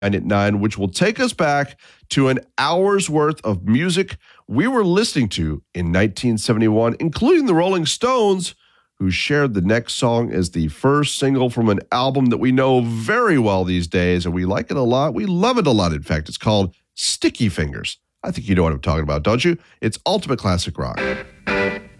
at 9, which will take us back to an hour's worth of music we were listening to in 1971, including the Rolling Stones, who shared the next song as the first single from an album that we know very well these days, and we like it a lot. We love it a lot, in fact. It's called Sticky Fingers. I think you know what I'm talking about, don't you? It's ultimate classic rock.